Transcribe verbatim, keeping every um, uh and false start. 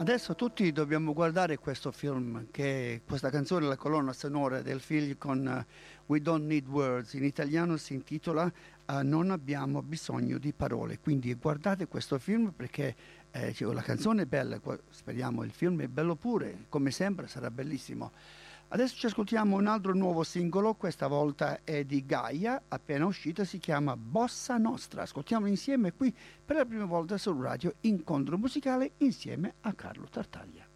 Adesso tutti dobbiamo guardare questo film, che questa canzone è la colonna sonora del film con uh, We Don't Need Words, in italiano si intitola uh, Non abbiamo bisogno di parole, quindi guardate questo film perché eh, cioè, la canzone è bella, speriamo il film è bello pure, come sempre sarà bellissimo. Adesso ci ascoltiamo un altro nuovo singolo, questa volta è di Gaia, appena uscita, si chiama Bossa Nostra. Ascoltiamolo insieme qui per la prima volta sul radio Incontro Musicale insieme a Carlo Tartaglia.